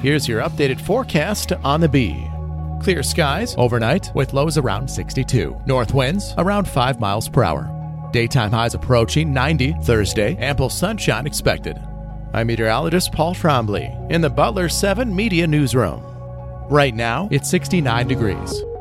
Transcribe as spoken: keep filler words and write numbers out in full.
Here's your updated forecast on the Bee. Clear skies overnight with lows around sixty-two. North winds around five miles per hour. Daytime highs approaching ninety. Thursday, ample sunshine expected. I'm meteorologist Paul Trombley in the Butler seven Media Newsroom. Right now, it's sixty-nine degrees.